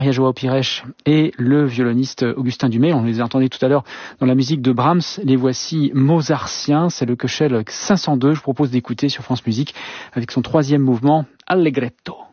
Joao Pires et le violoniste Augustin Dumay. On les a entendus tout à l'heure dans la musique de Brahms. Les voici mozartiens. C'est le Köchel 502. Je vous propose d'écouter sur France Musique avec son troisième mouvement, Allegretto.